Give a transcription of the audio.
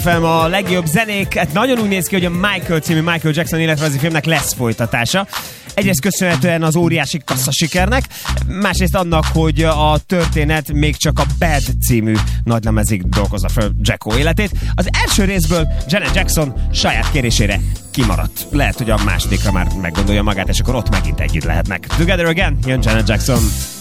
FM a legjobb zenék. Hát nagyon úgy néz ki, hogy a Michael című Michael Jackson életrajzi filmnek lesz folytatása. Egyrészt köszönhetően az óriási kasszasikernek, másrészt annak, hogy a történet még csak a Bad című nagylemezig dolgozza fel Jacko életét. Az első részből Janet Jackson saját kérésére kimaradt. Lehet, hogy a másodikra már meggondolja magát, és akkor ott megint együtt lehetnek. Together Again, jön Janet Jackson.